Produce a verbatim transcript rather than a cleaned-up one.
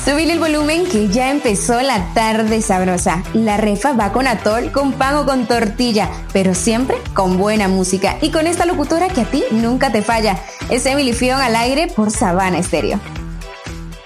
Subile el volumen que ya empezó la tarde sabrosa. La refa va con atol, con pan o con tortilla, pero siempre con buena música y con esta locutora que a ti nunca te falla. Es Emily Fion al aire por Sabana Estéreo.